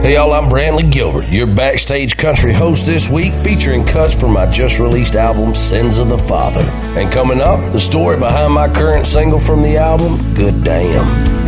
Hey y'all, I'm Brantley Gilbert, your backstage country host this week, featuring cuts from my just released album, Sins of the Father. And coming up, the story behind my current single from the album, Good Damn.